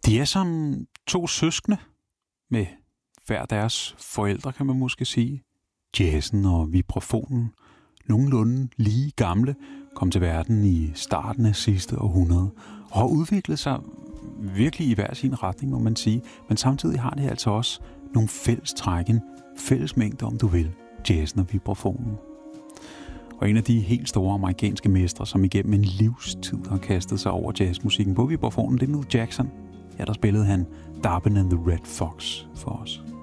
De er som to søskende med hver deres forældre, kan man måske sige. Jazzen og vibrafonen, nogenlunde lige gamle, kom til verden i starten af sidste århundrede og har udviklet sig virkelig i hver sin retning, må man sige. Men samtidig har det altså også nogle fælles træk, en fælles mængde, om du vil, jazzen og vibrafonen. Og en af de helt store amerikanske mestre, som igennem en livstid har kastet sig over jazzmusikken på vibrafonen, det er Milt Jackson. Ja, der spillede han Darben and the Red Fox for os.